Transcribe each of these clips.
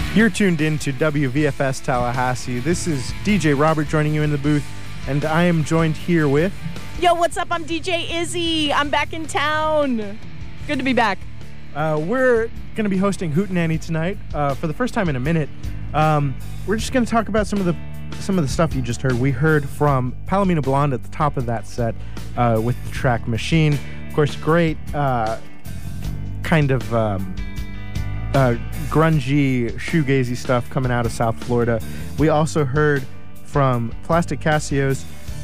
You're tuned in to WVFS Tallahassee. This is DJ Robert joining you in the booth, and I am joined here with... Yo, what's up? I'm DJ Izzy. I'm back in town. Good to be back. We're going to be hosting Hootenanny tonight for the first time in a minute. We're just going to talk about some of the stuff you just heard. We heard from Palomino Blonde at the top of that set with the track Machine. Of course, great kind of... grungy, shoegazy stuff coming out of South Florida. We also heard from Plastic Casios,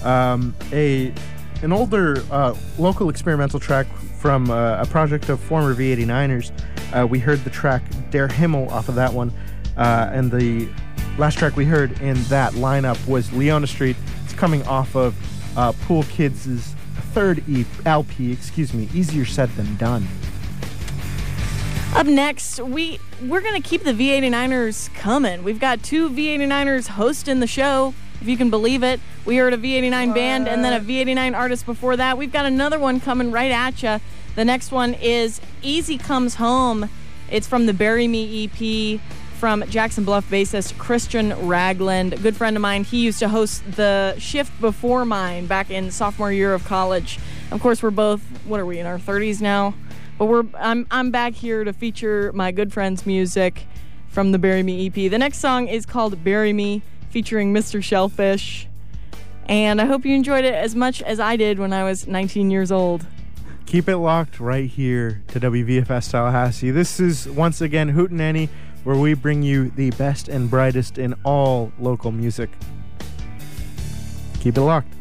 an older local experimental track from a project of former V89ers. We heard the track Der Himmel off of that one, and the last track we heard in that lineup was Leona Street. It's coming off of Pool Kids' third LP, Easier Said Than Done. Up next, we're going to keep the V89ers coming. We've got two V89ers hosting the show, if you can believe it. We heard a V89 band and then a V89 artist before that. We've got another one coming right at you. The next one is Easy Comes Home. It's from the Bury Me EP from Jackson Bluff bassist Christian Ragland. A good friend of mine. He used to host the shift before mine back in sophomore year of college. Of course, we're both, what are we, in our 30s now? But I'm back here to feature my good friend's music from the Bury Me EP. The next song is called Bury Me, featuring Mr. Shellfish. And I hope you enjoyed it as much as I did when I was 19 years old. Keep it locked right here to WVFS Tallahassee. This is, once again, Hootenanny, where we bring you the best and brightest in all local music. Keep it locked.